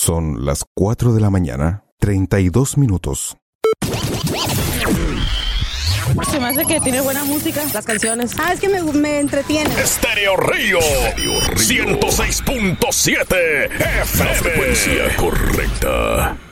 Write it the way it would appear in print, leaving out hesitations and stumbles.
Son las 4 de la mañana, 32 minutos. Se me hace que tiene buena música, las canciones. Es que me entretiene. Estéreo Río 106.7 FM. La frecuencia correcta.